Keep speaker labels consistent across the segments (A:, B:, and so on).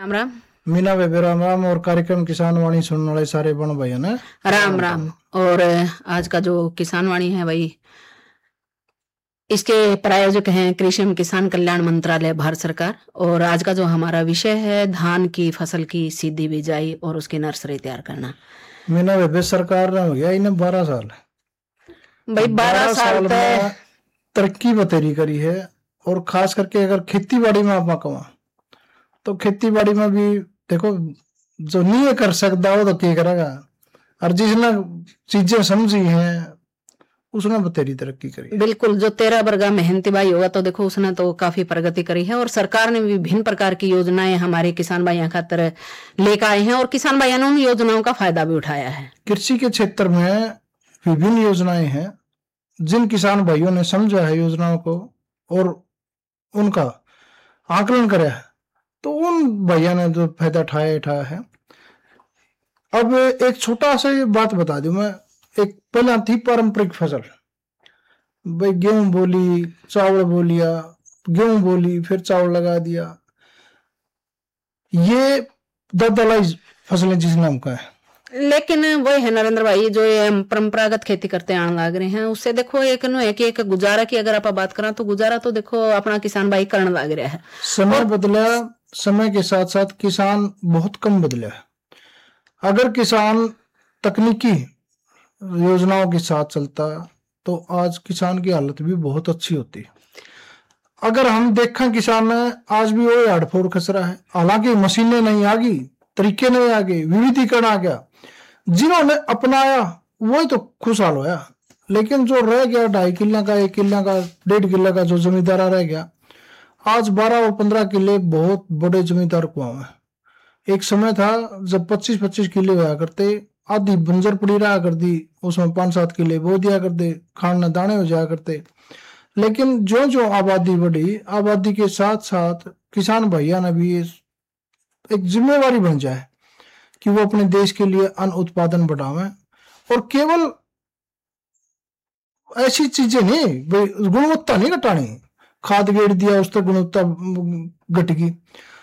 A: राम राम।
B: मीना बेबे राम राम। और कार्यक्रम किसान वाणी सुनने वाले सारे बन भाई ना
A: राम राम। और आज का जो किसान वाणी है भाई, इसके प्रायोजक हैं कृषि एवं किसान कल्याण मंत्रालय भारत सरकार। और आज का जो हमारा विषय है धान की फसल की सीधी बिजाई और उसकी नर्सरी तैयार करना।
B: मीना बेबे सरकार ने हो गया इन्हें 12 साल
A: भाई 12 साल
B: में तरक्की बतेरी करी है। और खास करके अगर खेती बाड़ी में आप कमा तो खेती बाड़ी में भी देखो, जो नहीं कर सकता वो तो क्या करेगा। और जिसने चीजें समझी हैं उसने बतेरी तरक्की करी।
A: बिल्कुल, जो 13 वर्गा मेहनती भाई होगा तो देखो उसने तो काफी प्रगति करी है। और सरकार ने विभिन्न प्रकार की योजनाएं हमारे किसान भाइयों खातिर लेकर आए हैं और किसान भाइयों ने उन योजनाओं का फायदा भी उठाया है।
B: कृषि के क्षेत्र में विभिन्न योजनाएं हैं जिन किसान भाइयों ने समझा है योजनाओं को और उनका आकलन करा है, तो उन भैया ने जो फायदा उठाया है। अब एक छोटा सा बात बता दूं मैं। एक पहला थी पारंपरिक फसल, भाई गेहूं बोली, चावल बोलिया, गेहूं बोली, फिर चावल लगा दिया। ये दलदलाई फसलें जिस नाम का है।
A: लेकिन वो है नरेंद्र भाई, जो ये हम परंपरागत खेती करते आने लग रहे हैं, उससे देखो एक नो है कि एक गुजारा की अगर आप बात करें तो गुजारा तो देखो अपना किसान भाई करने लग रहा है।
B: समय बदला, समय के साथ साथ किसान बहुत कम बदला है। अगर किसान तकनीकी योजनाओं के साथ चलता तो आज किसान की हालत भी बहुत अच्छी होती। अगर हम देखें किसान आज भी वही हाड़फोड़ खस रहा है। हालांकि मशीनें नहीं आ गई, तरीके नहीं आ गए, विविधीकरण आ गया, जिन्होंने अपनाया वही तो खुशहाल होया। लेकिन जो रह गया 2.5 किले का, 1 किले का, 1.5 किले का जो जमींदारा रह गया, आज 12 और 15 किले बहुत बड़े जमींदार को है। एक समय था जब 25-25 किले हुआ करते, आधी बंजर पड़ी रहा करती, उसमें 5-7 किले बो दिया करते, खाने दाने हो जाया करते। लेकिन जो जो आबादी बढ़ी, आबादी के साथ साथ किसान भैया ने भी एक जिम्मेवारी बन जाए कि वो अपने देश के लिए अन्न उत्पादन बढ़ावे। और केवल ऐसी चीजें नहीं, गुणवत्ता नहीं घटानी, खाद गेड़ दिया उस तक गुणवत्ता घटेगी।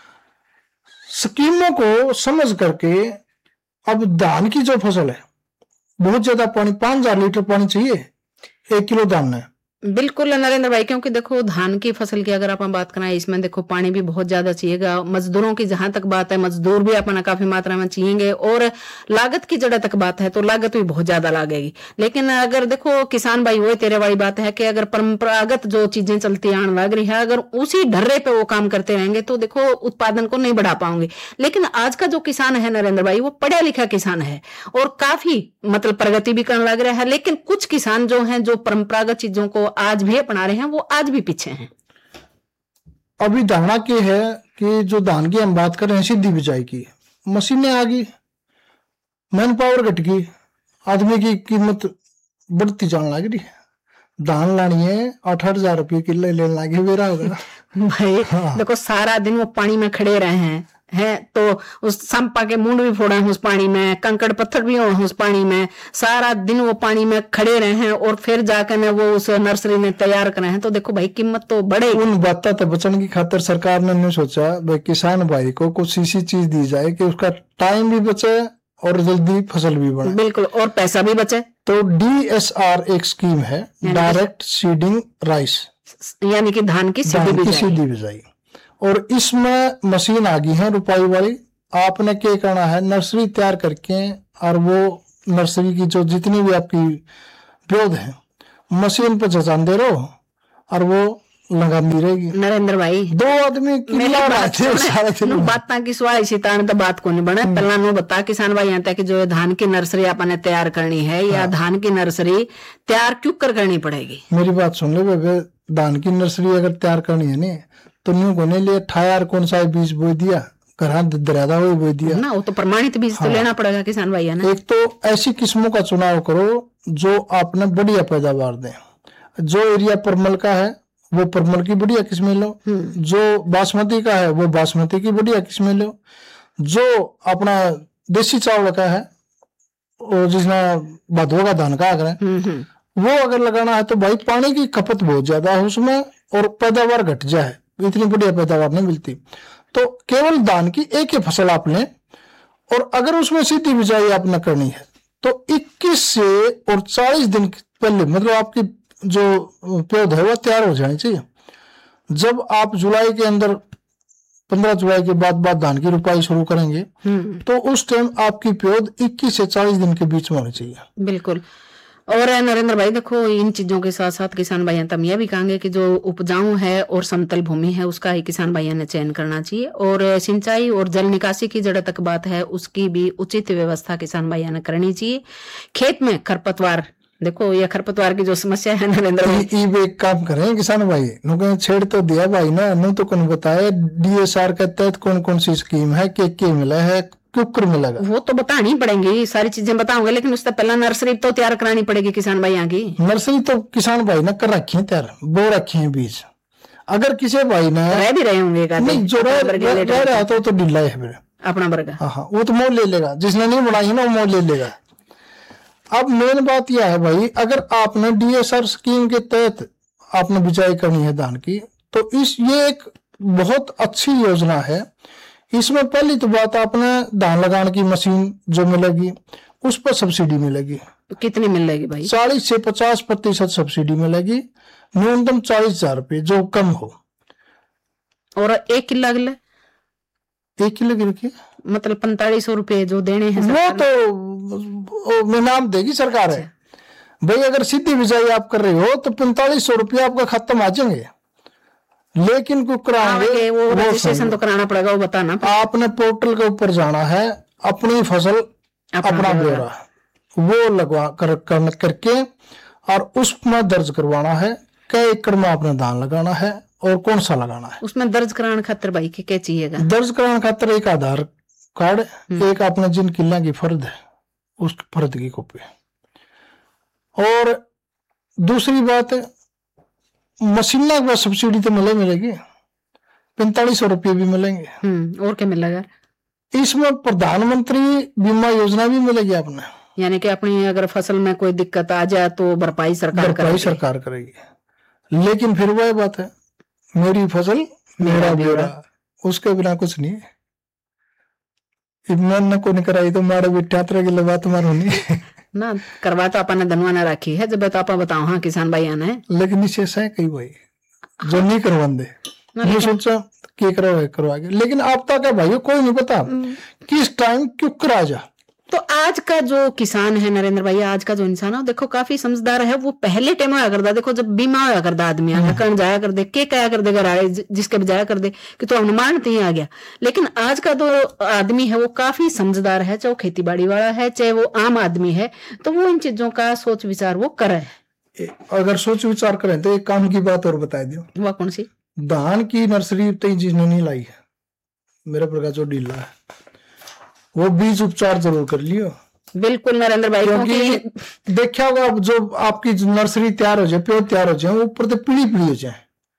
B: स्कीमों को समझ करके अब धान की जो फसल है, बहुत ज्यादा पानी, 5000 लीटर पानी चाहिए 1 किलो धान में।
A: बिल्कुल नरेंद्र भाई, क्योंकि देखो धान की फसल की अगर आप बात करें, इसमें देखो पानी भी बहुत ज्यादा चाहिएगा। मजदूरों की जहां तक बात है, मजदूर भी अपना काफी मात्रा में चाहिए। और लागत की जड़ तक बात है तो लागत भी बहुत ज्यादा लगेगी। लेकिन अगर देखो किसान भाई, वो तेरे वाली बात है कि अगर परंपरागत जो चीजें चलती आने लग रही है, अगर उसी ढर्रे पे वो काम करते रहेंगे तो देखो उत्पादन को नहीं बढ़ा पाओगे। लेकिन आज का जो किसान है नरेंद्र भाई, वो पढ़ा लिखा किसान है और काफी मतलब प्रगति भी करने लग रहा है। लेकिन कुछ किसान जो है, जो परंपरागत चीजों को आज भी अपना रहे हैं, वो आज भी पीछे हैं।
B: अभी धारणा की है कि जो धान की हम बात कर रहे हैं सीधी बिजाई की, मशीनें आ गई, मैन पावर घट गई, आदमी की कीमत बढ़ती जाने लग रही है। धान लानी है 8-8 हजार रुपये किलो लेने लगे, मेरा होगा
A: भाई। हाँ। देखो सारा दिन वो पानी में खड़े रहे हैं तो उस संपा के मुंड भी फोड़े हैं उस पानी में, कंकड़ पत्थर भी हो उस पानी में, सारा दिन वो पानी में खड़े रहे हैं और फिर जाकर वो उस नर्सरी में तैयार करे हैं। तो देखो भाई कीमत तो बढ़े।
B: उन बातों तो बचने की खातिर सरकार ने नहीं सोचा भाई किसान भाई को कुछ ऐसी चीज दी जाए कि उसका टाइम भी बचे और जल्दी फसल भी बढ़े।
A: बिल्कुल, और पैसा भी बचे।
B: तो DSR एक स्कीम है, डायरेक्ट सीडिंग राइस,
A: यानी कि धान की सीधी
B: बिजाई। और इसमें मशीन आ गई है रुपाई वाली। आपने क्या करना है, नर्सरी तैयार करके और वो नर्सरी की जो जितनी भी आपकी पौध है मशीन पे जचाते रहो और वो लगाती रहेगी।
A: नरेंद्र भाई,
B: 2 आदमी
A: बात की सवाल सीतान तो बात को नहीं बने। पहला नो बता किसान भाई यहाँ तक जो धान की नर्सरी आपने तैयार करनी है या धान की नर्सरी तैयार क्यों करनी पड़ेगी?
B: मेरी बात सुन लो बेबे, धान की नर्सरी अगर तैयार करनी है ना तो न्यू कोने लिए ठायर कौन सा बीज बो दिया, घर दरियादा हुई बो दिया
A: ना, वो तो प्रमाणित बीज तो लेना पड़ेगा किसान भाई ना।
B: एक तो ऐसी किस्मों का चुनाव करो जो आपने बढ़िया पैदावार दे। जो एरिया परमल का है वो परमल की बढ़िया किस्में लो, जो बासमती का है वो बासमती की बढ़िया किस्में लो, जो अपना देसी चावल का है और जिसमें भादों का धान का अगर वो अगर लगाना है तो भाई पानी की खपत बहुत ज्यादा है उसमें और पैदावार घट जाए, इतनी बढ़िया पैदावार नहीं मिलती। तो केवल धान की एक ही फसल आप लें, और अगर उसमें सीधी बिजाई आपने करनी है तो 21 से और 40 दिन पहले मतलब आपकी जो पौध है वह तैयार हो जानी चाहिए। जब आप जुलाई के अंदर 15 जुलाई के बाद धान की रुपाई शुरू करेंगे तो उस टाइम आपकी पौध 21 से 40 दिन के बीच में होनी चाहिए।
A: बिल्कुल। और नरेंद्र भाई देखो, इन चीजों के साथ साथ किसान भाइयों तम यह भी कहेंगे कि जो उपजाऊ है और समतल भूमि है उसका ही किसान भाइयों ने चयन करना चाहिए, और सिंचाई और जल निकासी की जड़ तक बात है उसकी भी उचित व्यवस्था किसान भाइयों ने करनी चाहिए। खेत में खरपतवार, देखो ये खरपतवार की जो समस्या है नरेंद्र भाई,
B: एक काम करें किसान भाई, नुके छेड़ तो दिया भाई ना, नु तो कौन बताए DSR के तहत कौन कौन सी स्कीम है, के मिला है, क्यों मिलेगा,
A: वो तो बतानी पड़ेंगी, सारी चीजें बताऊंगे, लेकिन उससे पहला नर्सरी तो तैयार करानी पड़ेगी किसान भाई की।
B: नर्सरी तो किसान भाई ने कर रखी है तैयार, बो रखे हैं बीज। अगर किसी भाई ने
A: रह भी रहे होंगे
B: नहीं जो रह रहा तो ढीला है फिर
A: अपना वर्ग,
B: हाँ वो तो मोल ले लेगा, जिसने नहीं बनाई ना वो मोल ले लेगा। अब मेन बात यह है भाई, अगर आपने DSR स्कीम के तहत आपने बिजाई करनी है धान की, तो ये एक बहुत अच्छी योजना है। इसमें पहली तो बात, आपने धान लगाने की मशीन जो मिलेगी उस पर सब्सिडी मिलेगी।
A: तो कितनी मिलेगी भाई?
B: 40 से 50% सब्सिडी मिलेगी, न्यूनतम 40,000 रुपये जो कम हो।
A: और 1 किलो अगले
B: 1 किलो की
A: मतलब 4500 रुपये जो देने हैं
B: वो तो नाम देगी सरकार है भाई। अगर सीधी बिजाई आप कर रहे हो तो 4500 रुपये आपका खत्म आ जाएंगे, लेकिन को कराएंगे
A: वो रजिस्ट्रेशन तो कराना पड़ेगा, वो बताना।
B: आपने पोर्टल के ऊपर जाना है, अपनी फसल अपना ब्यौरा वो लगवा करके और उसमें दर्ज करवाना है कई एकड़ में आपने धान लगाना है और कौन सा लगाना है।
A: उसमें दर्ज कराने खातिर भाई क्या चाहिएगा?
B: दर्ज कराने खातिर एक आधार कार्ड, एक आपने जिन किला की फर्द है उस फर्द की कॉपी, और दूसरी बात मशीन पर सब्सिडी तो मिलेगी, 4500 रुपये भी मिलेंगे।
A: और क्या मिलेगा? इसमें
B: प्रधानमंत्री बीमा योजना भी मिलेगी आपने,
A: यानी कि अपनी अगर फसल में कोई दिक्कत आ जाए तो भरपाई सरकार
B: करेगी। लेकिन फिर वह बात है, मेरी फसल मेरा ब्यौरा, उसके बिना कुछ नहीं है। मैंने को नहीं कराई तो मारे बेटा की लगा तुम्हारा नहीं
A: ना करवा तो अपन ने धनवाना रखी है, जब तो आप बताओ हाँ किसान भाई आना है,
B: लेकिन विशेष है कई भाई जो नहीं करवाते, मैं सोचा कि करवाएंगे, लेकिन आप तक है भाई कोई नहीं पता किस टाइम क्यों करा जा।
A: तो आज का जो किसान है नरेंद्र भाई, आज का जो इंसान है देखो काफी समझदार है। वो पहले टाइम होया करता, देखो जब बीमा होया करता आदमी कर्ण जाया कर दे के कया कर देगा जिसके बजाया कर दे कि तो अनुमान ही आ गया। लेकिन आज का जो आदमी है वो काफी समझदार है, चाहे वो खेती बाड़ी वाला है चाहे वो आम आदमी है, तो वो इन चीजों का सोच विचार वो करे।
B: अगर सोच विचार करें तो एक काम की बात और बता दो।
A: वह कौन सी?
B: धान की नर्सरी जिसने नहीं लाई है, मेरा प्रकार जो ढीला है वो बीज उपचार जरूर कर लियो।
A: बिल्कुल नरेंद्र भाई,
B: क्योंकि देखा होगा जो आपकी नर्सरी तैयार हो जाए, पेड़ तैयार हो जाए, ऊपर तो पीली हो जाए,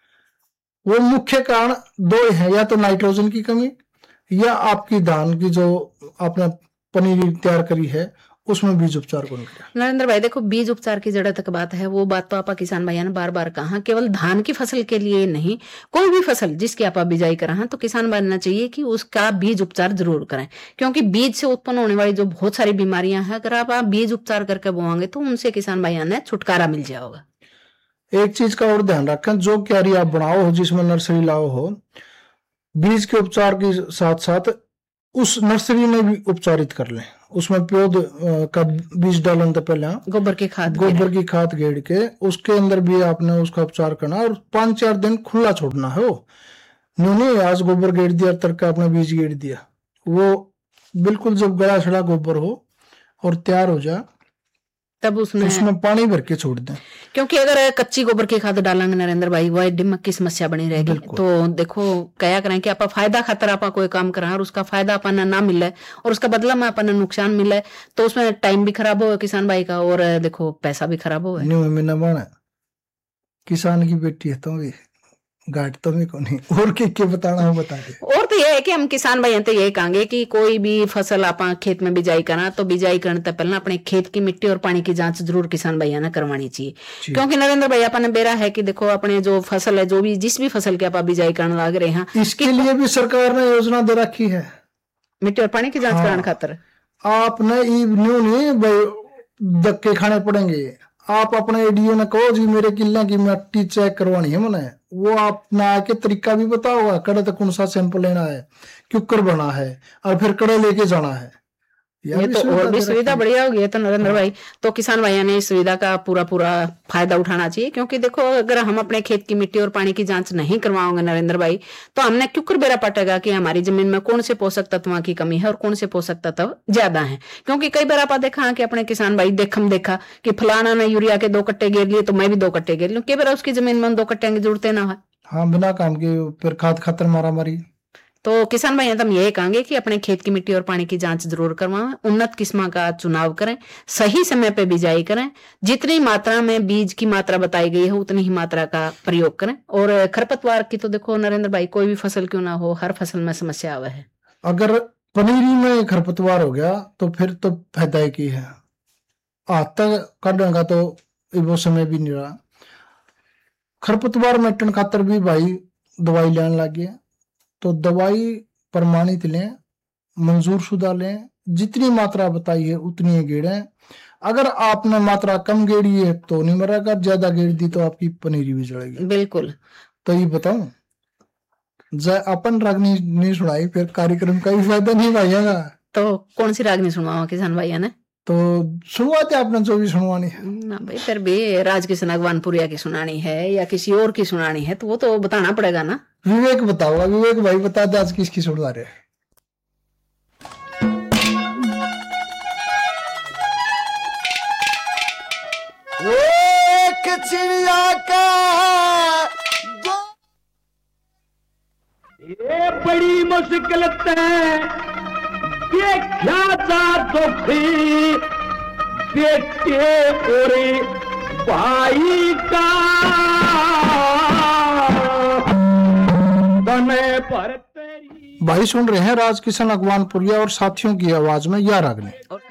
B: वो मुख्य कारण दो है, या तो नाइट्रोजन की कमी या आपकी धान की जो आपने पनीर तैयार करी है उसमें बीज उपचार को निकला।
A: नरेंद्र भाई देखो, बीज उपचार की जड़ तक बात है, वो बात तो आपा किसान भाइयों ने बार बार कहा, केवल धान की फसल के लिए नहीं, कोई भी फसल जिसकी आप बिजाई करा तो किसान बनना चाहिए कि उसका बीज उपचार जरूर करें, क्योंकि बीज से उत्पन्न होने वाली जो बहुत सारी बीमारियां हैं, अगर आप बीज उपचार करके बोएंगे तो उनसे किसान भाइयों ने छुटकारा मिल जाएगा।
B: एक चीज का और ध्यान रखें, जो क्यारी आप बनाओ हो, जिसमें नर्सरी लाओ हो, बीज के उपचार के साथ साथ उस नर्सरी में भी उपचारित कर लें। उसमें पौध का बीज डालने से पहले
A: गोबर की खाद
B: गेड़ के उसके अंदर भी आपने उसका उपचार करना, और 5-4 दिन खुला छोड़ना है। वो नहीं आज गोबर गेड़ दिया, तड़का आपने बीज गेड़ दिया, वो बिल्कुल जब गला छड़ा गोबर हो और तैयार हो जाए
A: तब उसमें
B: पानी भर के छोड़ दें।
A: क्योंकि अगर कच्ची गोबर की खाद डालेंगे नरेंद्र भाई, वह दिमक की समस्या बनी रहेगी। तो देखो क्या करें कि आप फायदा खातर आप कोई काम करें और उसका फायदा अपन ना मिले और उसका बदला में अपन नुकसान मिले, तो उसमें टाइम भी खराब हो किसान भाई का और देखो पैसा भी खराब हो।
B: किसान की बेटी है तो घाट तो मेरे को नहीं, और क्या बताना हो बता दे।
A: और तो ये है कि हम किसान भाइयों तो यही कहेंगे कि कोई भी फसल आप खेत में बिजाई करना तो बिजाई करने से पहले अपने खेत की मिट्टी और पानी की जांच जरूर किसान भाइयों ने करवानी चाहिए। क्योंकि नरेंद्र भाई अपने बेरा है कि देखो अपने जो फसल है, जो भी जिस भी फसल की आप बिजाई करने लग रहे हैं,
B: इसके लिए भी सरकार ने योजना दे रखी है,
A: मिट्टी और पानी की जांच कराने खातर।
B: आपने न्यू नहीं धक्के खाने पड़ेंगे। आप अपने एडीओ ने कहो जी मेरे किले की मिट्टी चेक करवानी है मैंने, वो आपने आके तरीका भी पता होगा, कड़े तक कौन सा सैंपल लेना है, क्यूकर बना है, और फिर कड़े लेके जाना है।
A: ये तो और भी सुविधा बढ़िया होगी है तो नरेंद्र भाई, तो किसान भाइयों ने इस सुविधा का पूरा फायदा उठाना चाहिए। क्योंकि देखो अगर हम अपने खेत की मिट्टी और पानी की जांच नहीं करवाओगे नरेंद्र भाई, तो हमने क्यों कर बेरा पटेगा कि हमारी जमीन में कौन से पोषक तत्वों की कमी है और कौन से पोषक तत्व ज्यादा है। क्योंकि कई बार आप देखा कि अपने किसान भाई देखा कि फलाना ने यूरिया के 2 कट्टे घेर लिए तो मैं भी 2 कट्टे घेर लूं, कई बार उसकी जमीन में 2 कट्टे की जरूरत ना है।
B: हाँ, बिना काम के फिर खाद खातर मारा मारी।
A: तो किसान भाई हम यही कहेंगे कि अपने खेत की मिट्टी और पानी की जांच जरूर करवाएं, उन्नत किस्म का चुनाव करें, सही समय पे बिजाई करें, जितनी मात्रा में बीज की मात्रा बताई गई है उतनी ही मात्रा का प्रयोग करें। और खरपतवार की तो देखो नरेंद्र भाई कोई भी फसल क्यों ना हो, हर फसल में समस्या आवे है।
B: अगर पनीरी में खरपतवार हो गया तो फिर तो फायदा ही की है, हाथ तक काटेगा तो वो समय भी नहीं रहा। खरपतवार मेटन खातर भी भाई दवाई लेने लग गया, तो दवाई प्रमाणित लें, मंजूर शुदा लें, जितनी मात्रा बताई है उतनी गेड़ें। अगर आपने मात्रा कम गेड़ी है तो नहीं मरेगा, ज्यादा गेड़ दी तो आपकी पनीरी भी जड़ेगी।
A: बिल्कुल।
B: तो ये बताऊं अपन राग नहीं सुनाई फिर कार्यक्रम का भी फायदा नहीं पाएगा।
A: तो कौन सी राग नहीं सुनवाओ किसान भाइया ने?
B: तो शुरुआत आपने जो भी सुनवानी है
A: ना भाई, फिर भी राजकिशन अगवानपुरिया की सुनानी है या किसी और की सुनानी है तो वो तो बताना पड़ेगा ना।
B: विवेक बताओगा, विवेक भाई बता दे आज किसकी सुना रहे।
C: एक चिड़िया का ये बड़ी मुश्किल है देखा जा दुखी बेटे और भाई का बने पर तेरी।
B: भाई सुन रहे हैं राजकिशन अगवानपुरिया और साथियों की आवाज में या रागनी।